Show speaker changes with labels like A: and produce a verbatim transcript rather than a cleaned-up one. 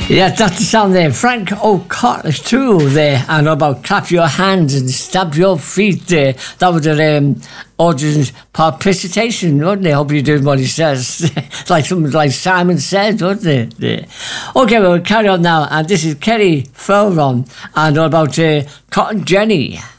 A: Yeah, that's the sound there. Frank O'Connell's too there, and about clap your hands and stamp your feet there. That was an um, audience participation, wasn't it? Hope you're doing what he says. It's like something like Simon said, wasn't it? Yeah. Okay, we'll carry on now, and this is Kerry Furron, and all about uh, Cotton Jenny.